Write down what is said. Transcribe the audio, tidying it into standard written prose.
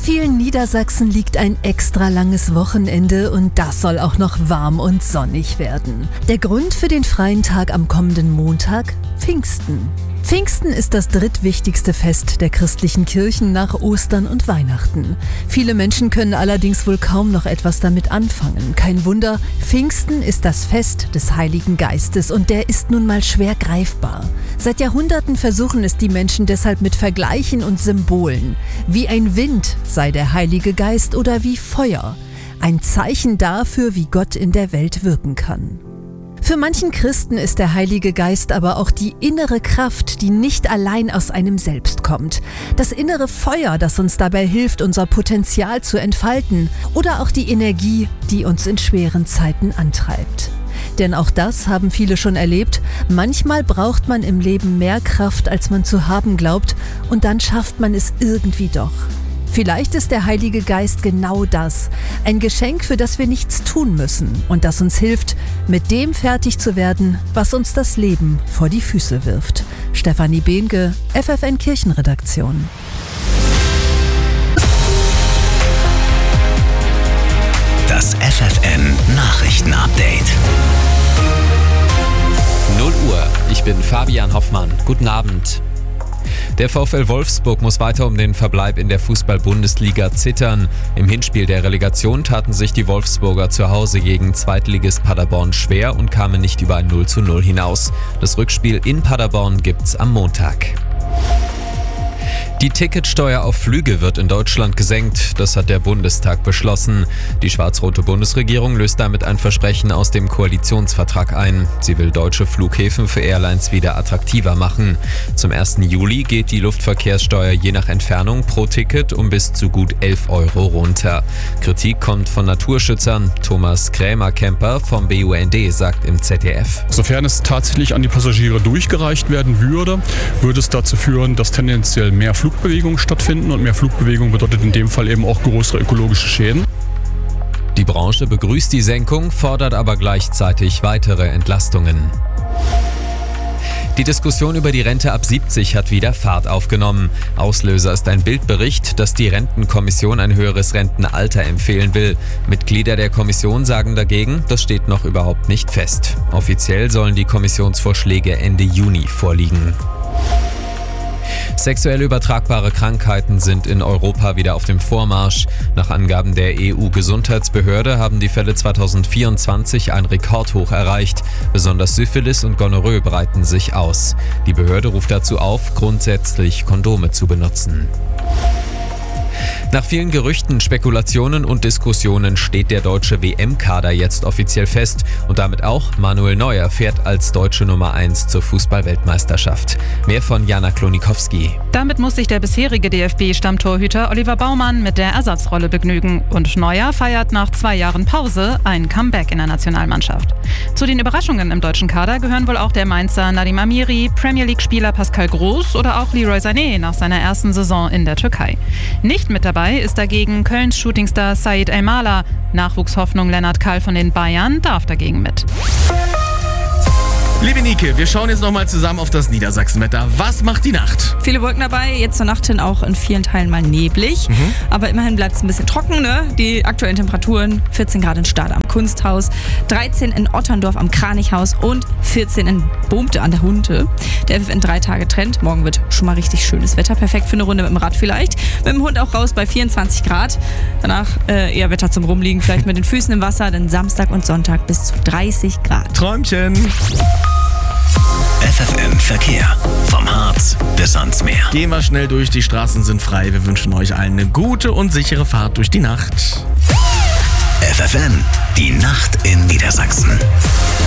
vielen Niedersachsen liegt ein extra langes Wochenende und das soll auch noch warm und sonnig werden. Der Grund für den freien Tag am kommenden Montag? Pfingsten. Pfingsten ist das drittwichtigste Fest der christlichen Kirchen nach Ostern und Weihnachten. Viele Menschen können allerdings wohl kaum noch etwas damit anfangen. Kein Wunder, Pfingsten ist das Fest des Heiligen Geistes und der ist nun mal schwer greifbar. Seit Jahrhunderten versuchen es die Menschen deshalb mit Vergleichen und Symbolen. Wie ein Wind sei der Heilige Geist oder wie Feuer. Ein Zeichen dafür, wie Gott in der Welt wirken kann. Für manchen Christen ist der Heilige Geist aber auch die innere Kraft, die nicht allein aus einem selbst kommt. Das innere Feuer, das uns dabei hilft, unser Potenzial zu entfalten. Oder auch die Energie, die uns in schweren Zeiten antreibt. Denn auch das haben viele schon erlebt. Manchmal braucht man im Leben mehr Kraft, als man zu haben glaubt. Und dann schafft man es irgendwie doch. Vielleicht ist der Heilige Geist genau das. Ein Geschenk, für das wir nichts tun müssen und das uns hilft, mit dem fertig zu werden, was uns das Leben vor die Füße wirft. Stefanie Behnke, FFN Kirchenredaktion. Das FFN Nachrichtenupdate. 0 Uhr, ich bin Fabian Hoffmann. Guten Abend. Der VfL Wolfsburg muss weiter um den Verbleib in der Fußball-Bundesliga zittern. Im Hinspiel der Relegation taten sich die Wolfsburger zu Hause gegen Zweitligist Paderborn schwer und kamen nicht über ein 0:0 hinaus. Das Rückspiel in Paderborn gibt's am Montag. Die Ticketsteuer auf Flüge wird in Deutschland gesenkt, das hat der Bundestag beschlossen. Die schwarz-rote Bundesregierung löst damit ein Versprechen aus dem Koalitionsvertrag ein. Sie will deutsche Flughäfen für Airlines wieder attraktiver machen. Zum 1. Juli geht die Luftverkehrssteuer je nach Entfernung pro Ticket um bis zu gut 11 € runter. Kritik kommt von Naturschützern. Thomas Krämer-Kemper vom BUND sagt im ZDF: Sofern es tatsächlich an die Passagiere durchgereicht werden würde, würde es dazu führen, dass tendenziell mehr Flugbewegungen stattfinden und mehr Flugbewegung bedeutet in dem Fall eben auch größere ökologische Schäden. Die Branche begrüßt die Senkung, fordert aber gleichzeitig weitere Entlastungen. Die Diskussion über die Rente ab 70 hat wieder Fahrt aufgenommen. Auslöser ist ein Bildbericht, dass die Rentenkommission ein höheres Rentenalter empfehlen will. Mitglieder der Kommission sagen dagegen, das steht noch überhaupt nicht fest. Offiziell sollen die Kommissionsvorschläge Ende Juni vorliegen. Sexuell übertragbare Krankheiten sind in Europa wieder auf dem Vormarsch. Nach Angaben der EU-Gesundheitsbehörde haben die Fälle 2024 ein Rekordhoch erreicht. Besonders Syphilis und Gonorrhoe breiten sich aus. Die Behörde ruft dazu auf, grundsätzlich Kondome zu benutzen. Nach vielen Gerüchten, Spekulationen und Diskussionen steht der deutsche WM-Kader jetzt offiziell fest und damit auch Manuel Neuer fährt als deutsche Nummer 1 zur Fußball-Weltmeisterschaft. Mehr von Jana Klonikowski. Damit muss sich der bisherige DFB-Stammtorhüter Oliver Baumann mit der Ersatzrolle begnügen und Neuer feiert nach 2 Jahren Pause ein Comeback in der Nationalmannschaft. Zu den Überraschungen im deutschen Kader gehören wohl auch der Mainzer Nadim Amiri, Premier League-Spieler Pascal Groß oder auch Leroy Sané nach seiner ersten Saison in der Türkei. Nicht mit dabei ist dagegen Kölns Shootingstar Said Elmalah. Nachwuchshoffnung Lennart Kall von den Bayern darf dagegen mit. Liebe Nike, wir schauen jetzt nochmal zusammen auf das Niedersachsenwetter. Was macht die Nacht? Viele Wolken dabei, jetzt zur Nacht hin auch in vielen Teilen mal neblig. Aber immerhin bleibt es ein bisschen trocken, ne? Die aktuellen Temperaturen: 14 Grad in Stade am Kunsthaus, 13 in Otterndorf am Kranichhaus und 14 in Bohmte an der Hunte. Der FFN 3-Tage-Trend. Morgen wird schon mal richtig schönes Wetter. Perfekt für eine Runde mit dem Rad vielleicht. Mit dem Hund auch raus bei 24 Grad. Danach eher Wetter zum Rumliegen, vielleicht mit den Füßen im Wasser. Dann Samstag und Sonntag bis zu 30 Grad. Träumchen. FFN Verkehr. Vom Harz bis ans Meer. Gehen wir schnell durch, die Straßen sind frei. Wir wünschen euch allen eine gute und sichere Fahrt durch die Nacht. FFN, die Nacht in Niedersachsen.